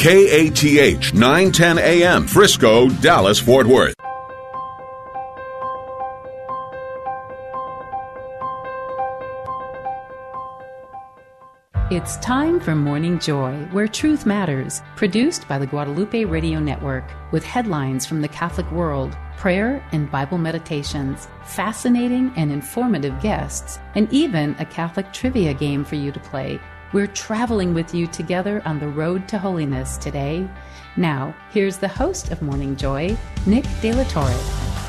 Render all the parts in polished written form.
KATH 910 AM, Frisco, Dallas, Fort Worth. It's time for Morning Joy, where truth matters, produced by the Guadalupe Radio Network, with headlines from the Catholic world, prayer and Bible meditations, fascinating and informative guests, and even a Catholic trivia game for you to play. We're traveling with you together on the road to holiness today. Now, here's the host of Morning Joy, Nick De La Torre.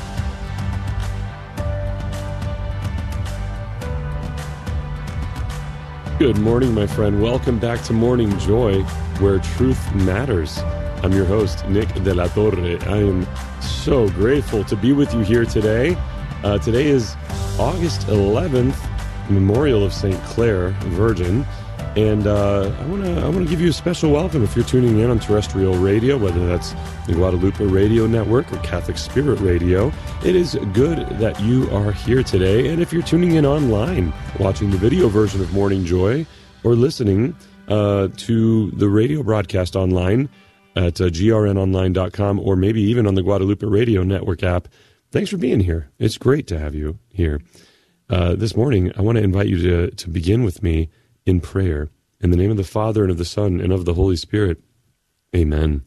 Good morning, my friend. Welcome back to Morning Joy, where truth matters. I'm your host, Nick De La Torre. I am so grateful to be with you here today. Today is August 11th, Memorial of St. Clare, Virgin. And I want to give you a special welcome if you're tuning in on terrestrial radio, whether that's the Guadalupe Radio Network or Catholic Spirit Radio. It is good that you are here today. And if you're tuning in online, watching the video version of Morning Joy, or listening to the radio broadcast online at grnonline.com, or maybe even on the Guadalupe Radio Network app, thanks for being here. It's great to have you here. This morning, I want to invite you to begin with me in prayer. In the name of the Father, and of the Son, and of the Holy Spirit. Amen.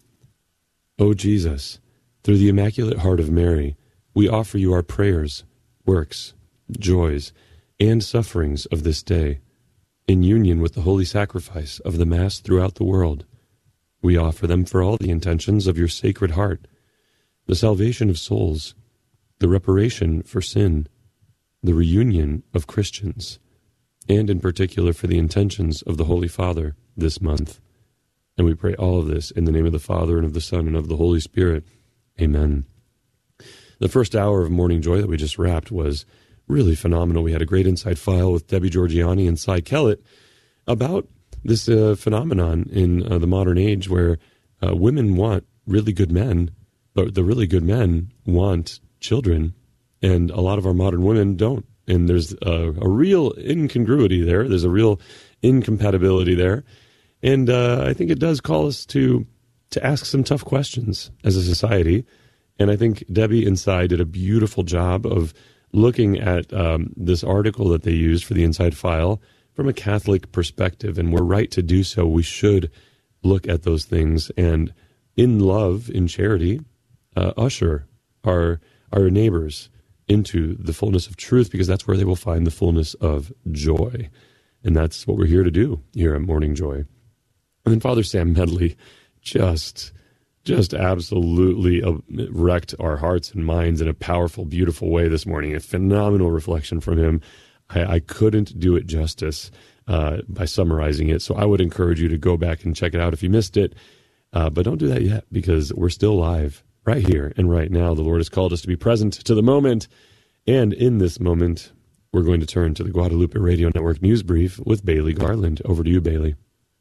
O Jesus, through the Immaculate Heart of Mary, we offer you our prayers, works, joys, and sufferings of this day. In union with the holy sacrifice of the Mass throughout the world, we offer them for all the intentions of your Sacred Heart, the salvation of souls, the reparation for sin, the reunion of Christians, and in particular for the intentions of the Holy Father this month. And we pray all of this in the name of the Father, and of the Son, and of the Holy Spirit. Amen. The first hour of Morning Joy that we just wrapped was really phenomenal. We had a great inside file with Debbie Georgiani and Cy Kellett about this phenomenon in the modern age where women want really good men, but the really good men want children, and a lot of our modern women don't. And there's a real incongruity there. There's a real incompatibility there. And I think it does call us to ask some tough questions as a society. And I think Debbie and Cy did a beautiful job of looking at this article that they used for the Inside File from a Catholic perspective. And we're right to do so. We should look at those things and in love, in charity, usher our neighbors into the fullness of truth, because that's where they will find the fullness of joy. And that's what we're here to do here at Morning Joy. And then Father Sam Medley just absolutely wrecked our hearts and minds in a powerful, beautiful way this morning. A phenomenal reflection from him. I couldn't do it justice by summarizing it. So I would encourage you to go back and check it out if you missed it. But don't do that yet, because we're still live. Right here and right now, the Lord has called us to be present to the moment. And in this moment, we're going to turn to the Guadalupe Radio Network News Brief with Bailey Garland. Over to you, Bailey.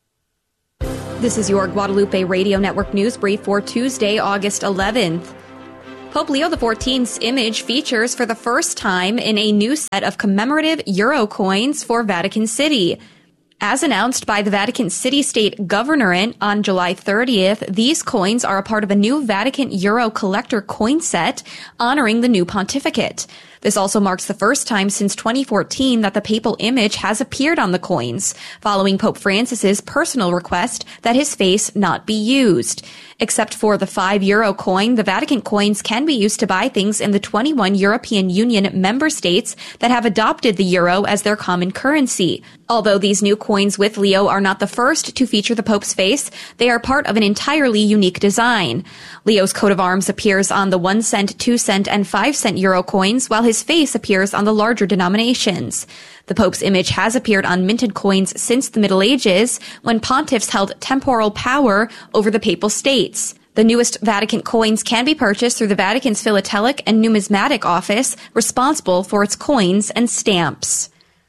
This is your Guadalupe Radio Network News Brief for Tuesday, August 11th. Pope Leo XIV's image features for the first time in a new set of commemorative euro coins for Vatican City. As announced by the Vatican City-State Governorate on July 30th, these coins are a part of a new Vatican Euro collector coin set honoring the new pontificate. This also marks the first time since 2014 that the papal image has appeared on the coins, following Pope Francis's personal request that his face not be used. Except for the €5 coin, the Vatican coins can be used to buy things in the 21 European Union member states that have adopted the euro as their common currency. Although these new coins with Leo are not the first to feature the Pope's face, they are part of an entirely unique design. Leo's coat of arms appears on the 1 cent, 2 cent, and 5 cent euro coins, while his face appears on the larger denominations. The Pope's image has appeared on minted coins since the Middle Ages, when pontiffs held temporal power over the papal states. The newest Vatican coins can be purchased through the Vatican's Philatelic and Numismatic Office, responsible for its coins and stamps.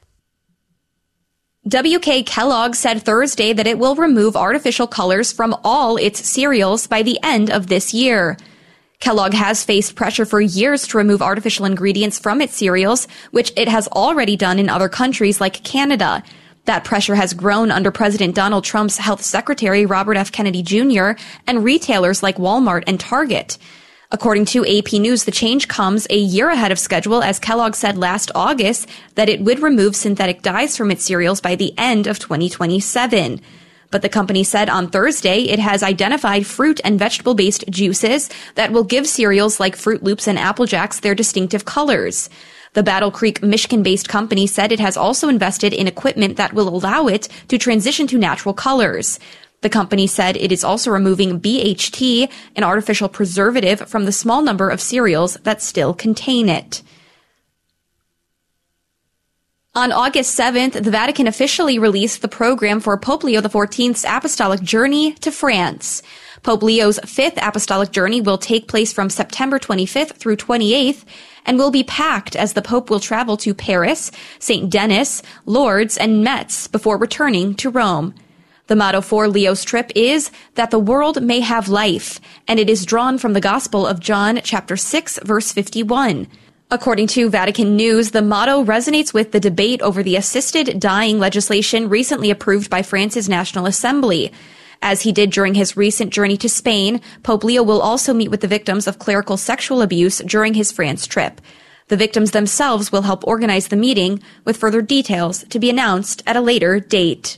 W.K. Kellogg said Thursday that it will remove artificial colors from all its cereals by the end of this year. Kellogg has faced pressure for years to remove artificial ingredients from its cereals, which it has already done in other countries like Canada. That pressure has grown under President Donald Trump's health secretary, Robert F. Kennedy Jr., and retailers like Walmart and Target. According to AP News, the change comes a year ahead of schedule, as Kellogg said last August that it would remove synthetic dyes from its cereals by the end of 2027. But the company said on Thursday it has identified fruit and vegetable-based juices that will give cereals like Fruit Loops and Apple Jacks their distinctive colors. The Battle Creek, Michigan-based company said it has also invested in equipment that will allow it to transition to natural colors. The company said it is also removing BHT, an artificial preservative, from the small number of cereals that still contain it. On August 7th, the Vatican officially released the program for Pope Leo XIV's apostolic journey to France. Pope Leo's fifth apostolic journey will take place from September 25th through 28th and will be packed, as the Pope will travel to Paris, St. Denis, Lourdes, and Metz before returning to Rome. The motto for Leo's trip is that the world may have life, and it is drawn from the Gospel of John, chapter 6, verse 51. According to Vatican News, the motto resonates with the debate over the assisted dying legislation recently approved by France's National Assembly. As he did during his recent journey to Spain, Pope Leo will also meet with the victims of clerical sexual abuse during his France trip. The victims themselves will help organize the meeting, with further details to be announced at a later date.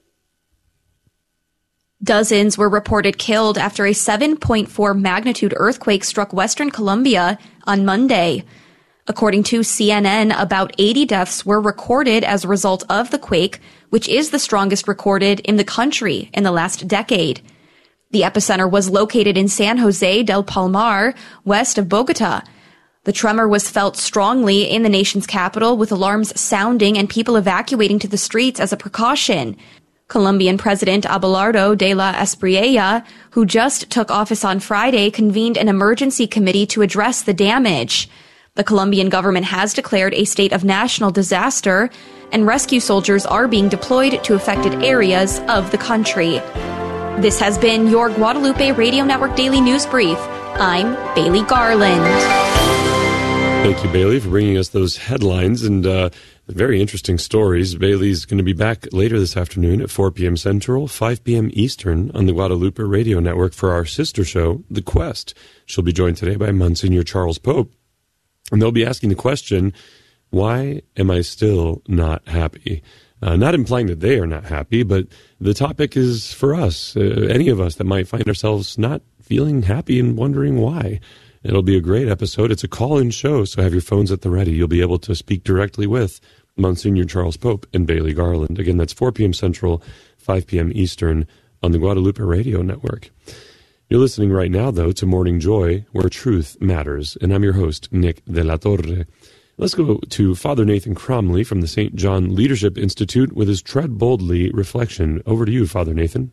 Dozens were reported killed after a 7.4 magnitude earthquake struck western Colombia on Monday. According to CNN, about 80 deaths were recorded as a result of the quake, which is the strongest recorded in the country in the last decade. The epicenter was located in San Jose del Palmar, west of Bogota. The tremor was felt strongly in the nation's capital, with alarms sounding and people evacuating to the streets as a precaution. Colombian President Abelardo de la Espriella, who just took office on Friday, convened an emergency committee to address the damage. The Colombian government has declared a state of national disaster, and rescue soldiers are being deployed to affected areas of the country. This has been your Guadalupe Radio Network Daily News Brief. I'm Bailey Garland. Thank you, Bailey, for bringing us those headlines and very interesting stories. Bailey's going to be back later this afternoon at 4 p.m. Central, 5 p.m. Eastern on the Guadalupe Radio Network for our sister show, The Quest. She'll be joined today by Monsignor Charles Pope, and they'll be asking the question, why am I still not happy? Not implying that they are not happy, but the topic is for us, any of us that might find ourselves not feeling happy and wondering why. It'll be a great episode. It's a call-in show, so have your phones at the ready. You'll be able to speak directly with Monsignor Charles Pope and Bailey Garland. Again, that's 4 p.m. Central, 5 p.m. Eastern on the Guadalupe Radio Network. You're listening right now, though, to Morning Joy, where truth matters, and I'm your host, Nick de la Torre. Let's go to Father Nathan Cromly from the St. John Leadership Institute with his Tread Boldly reflection. Over to you, Father Nathan.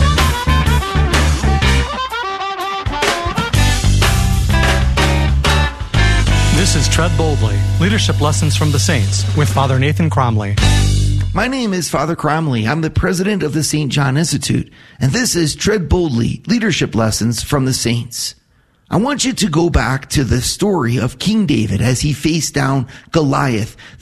This is Tread Boldly, Leadership Lessons from the Saints, with Father Nathan Cromly. My name is Father Cromly. I'm the president of the St. John Institute, and this is Tread Boldly, Leadership Lessons from the Saints. I want you to go back to the story of King David as he faced down Goliath,